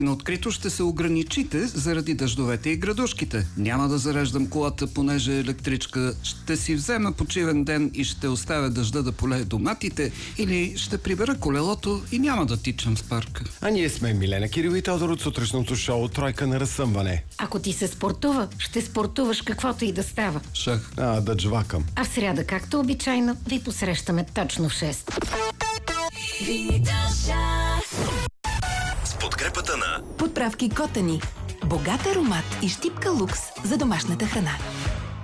На открито ще се ограничите заради дъждовете и градушките. Няма да зареждам колата, понеже електричка. Ще си взема почивен ден и ще оставя дъжда да полее доматите, или ще прибера колелото и няма да тичам в парка. А ние сме Милена Кирил и Тодор от сутрешното шоу Тройка на разсъмване. Ако ти се спортува, ще спортуваш каквото и да става. Шах. Да джвакам. А в сряда, както обичайно, ви посрещаме точно в 6. С подкрепата на Подправки Котани. Богат аромат и щипка лукс за домашната храна.